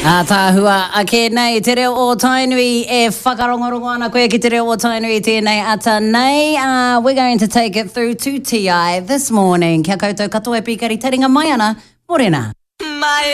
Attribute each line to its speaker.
Speaker 1: Tāhua, ake nei, te reo o Tainui e whakarongorongo ana koe ki te reo o Tainui tēnei ata nei. We're going to take it through to TI this morning. Kia koutou katoa e pikari taringa mai ana, morena.